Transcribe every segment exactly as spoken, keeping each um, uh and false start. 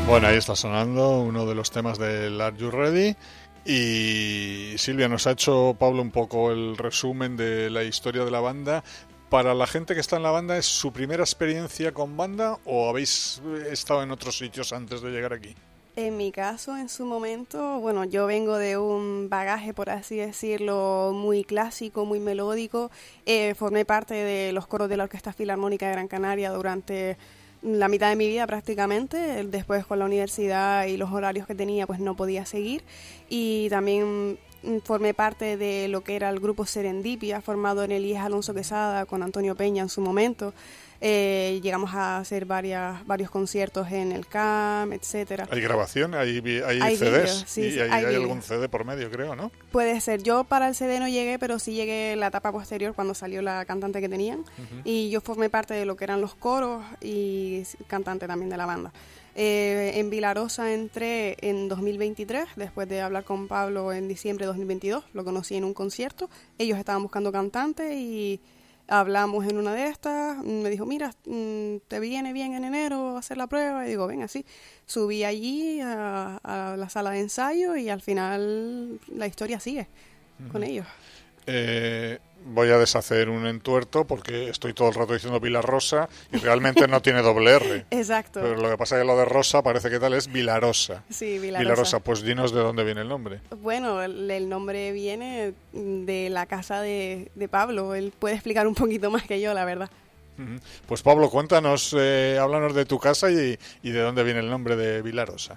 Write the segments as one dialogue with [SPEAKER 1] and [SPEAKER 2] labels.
[SPEAKER 1] Bueno, ahí está sonando uno de los temas del Are You Ready? Y Silvia, nos ha hecho Pablo un poco el resumen de la historia de la banda. Para la gente que está en la banda, ¿es su primera experiencia con banda o habéis estado en otros sitios antes de llegar aquí?
[SPEAKER 2] En mi caso, en su momento, bueno, yo vengo de un bagaje, por así decirlo, muy clásico, muy melódico. Eh, formé parte de los coros de la Orquesta Filarmónica de Gran Canaria durante la mitad de mi vida prácticamente. Después, con la universidad y los horarios que tenía, pues no podía seguir. Y también formé parte de lo que era el grupo Serendipia, formado en el I E S Alonso Quesada con Antonio Peña en su momento. Eh, llegamos a hacer varias, varios conciertos en el C A M, etcétera.
[SPEAKER 1] ¿Hay grabación? ¿Hay, hay,
[SPEAKER 2] hay
[SPEAKER 1] C Ds?
[SPEAKER 2] Videos, sí,
[SPEAKER 1] y
[SPEAKER 2] sí,
[SPEAKER 1] hay,
[SPEAKER 2] hay,
[SPEAKER 1] hay algún C D por medio, creo, ¿no?
[SPEAKER 2] Puede ser. Yo para el C D no llegué, pero sí llegué la etapa posterior cuando salió la cantante que tenían. Uh-huh. Y yo formé parte de lo que eran los coros y cantante también de la banda. Eh, en Vilarosa entré en dos mil veintitrés, después de hablar con Pablo en diciembre de dos mil veintidós. Lo conocí en un concierto. Ellos estaban buscando cantante y hablamos en una de estas, me dijo, mira, ¿te viene bien en enero hacer la prueba? Y digo, venga, sí. Subí allí a, a la sala de ensayo y al final la historia sigue uh-huh. con ellos.
[SPEAKER 1] Eh, voy a deshacer un entuerto porque estoy todo el rato diciendo Vilarrosa y realmente no tiene doble R.
[SPEAKER 2] Exacto.
[SPEAKER 1] Pero lo que pasa es que lo de Rosa parece que tal es Vilarosa.
[SPEAKER 2] Sí, Vilarosa.
[SPEAKER 1] Vilarosa, pues dinos de dónde viene el nombre.
[SPEAKER 2] Bueno, el, el nombre viene de la casa de, de Pablo. Él puede explicar un poquito más que yo, la verdad.
[SPEAKER 1] Uh-huh. Pues Pablo, cuéntanos, eh, háblanos de tu casa y, y de dónde viene el nombre de Vilarosa.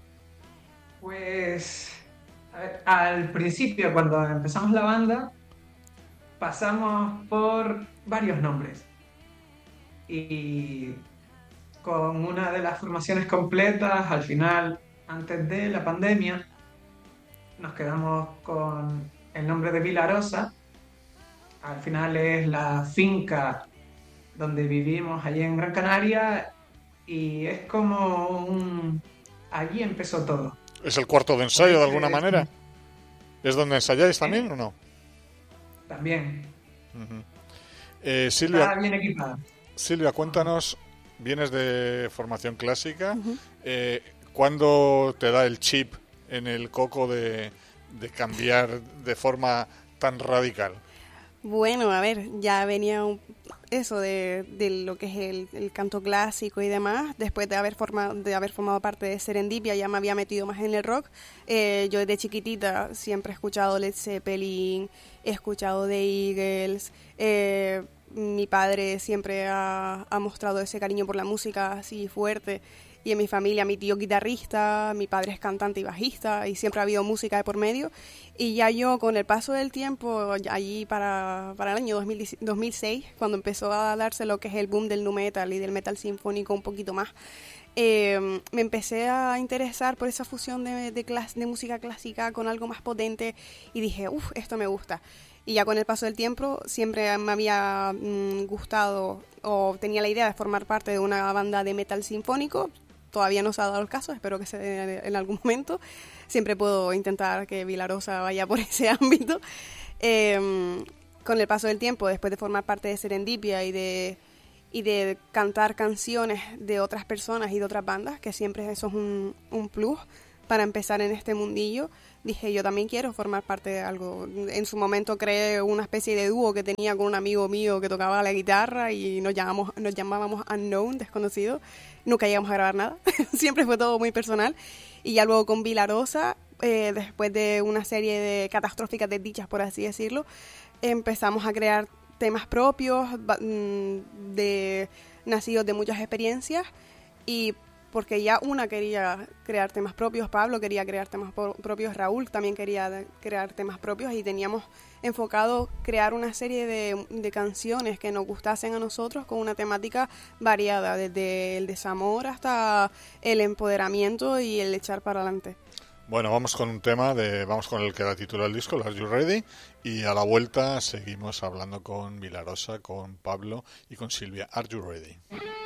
[SPEAKER 3] Pues a ver, al principio, cuando empezamos la banda, pasamos por varios nombres y con una de las formaciones completas, al final, antes de la pandemia, nos quedamos con el nombre de Vilarosa. Al final es la finca donde vivimos allí en Gran Canaria y es como un... allí empezó todo.
[SPEAKER 1] ¿Es el cuarto de ensayo de alguna manera? ¿Es donde ensayáis también o no?
[SPEAKER 3] También.
[SPEAKER 1] Uh-huh. eh, Silvia,
[SPEAKER 3] Está bien equipada.
[SPEAKER 1] Silvia, cuéntanos, vienes de formación clásica,
[SPEAKER 2] Uh-huh.
[SPEAKER 1] eh, ¿cuándo te da el chip en el coco de, de cambiar de forma tan radical?
[SPEAKER 2] Bueno, a ver, ya venía un, eso de, de lo que es el, el canto clásico y demás. Después de haber formado, de haber formado parte de Serendipia, ya me había metido más en el rock. Eh, yo desde chiquitita siempre he escuchado Led Zeppelin, he escuchado The Eagles. Eh, mi padre siempre ha, ha mostrado ese cariño por la música así fuerte. Y en mi familia, mi tío guitarrista, mi padre es cantante y bajista, y siempre ha habido música de por medio. Y ya yo, con el paso del tiempo, allí para, para el año dos mil, dos mil seis, cuando empezó a darse lo que es el boom del nu metal y del metal sinfónico un poquito más, eh, me empecé a interesar por esa fusión de, de, clas- de música clásica con algo más potente, y dije, uff, esto me gusta. Y ya con el paso del tiempo siempre me había mmm, gustado o tenía la idea de formar parte de una banda de metal sinfónico. Todavía no se ha dado el caso, espero que se dé en algún momento. Siempre puedo intentar que Vilarosa vaya por ese ámbito. Eh, con el paso del tiempo, después de formar parte de Serendipia y de, y de cantar canciones de otras personas y de otras bandas, que siempre eso es un, un plus para empezar en este mundillo, dije, yo también quiero formar parte de algo. En su momento creé una especie de dúo que tenía con un amigo mío que tocaba la guitarra y nos llamamos, nos llamábamos Unknown, desconocido. Nunca llegamos a grabar nada, siempre fue todo muy personal. Y ya luego con Vilarosa, eh, después de una serie de catastróficas desdichas, por así decirlo, empezamos a crear temas propios, de, nacidos de muchas experiencias, y porque ya una quería crear temas propios, Pablo quería crear temas po- propios, Raúl también quería de, crear temas propios, y teníamos enfocado crear una serie de, de canciones que nos gustasen a nosotros con una temática variada, desde el desamor hasta el empoderamiento y el echar para adelante.
[SPEAKER 1] Bueno, vamos con un tema, de vamos con el que da título al disco, Are You Ready? Y a la vuelta seguimos hablando con Vilarosa, con Pablo y con Silvia. Are You Ready?